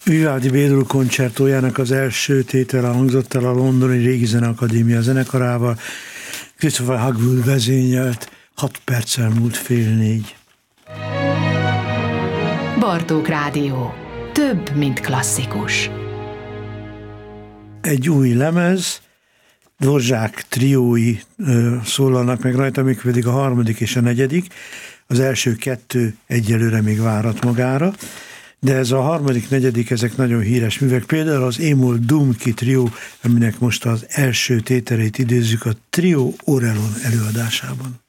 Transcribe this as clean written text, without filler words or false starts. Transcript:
Vivaldi B-dur koncertójának az első tétele hangzott el a Londoni Régi Zeneakadémia zenekarával. Christopher Hogwood vezényelt, 6 perccel múlt fél 4. Bartók Rádió. Több, mint klasszikus. Egy új lemez, Dvořák triói szólalnak meg rajta, még pedig a harmadik és a negyedik. Az első 2 egyelőre még várat magára, de ez a harmadik, negyedik, ezek nagyon híres művek. Például az Emil Dumki trió, aminek most az első tételét idézzük a Trio Orelon előadásában.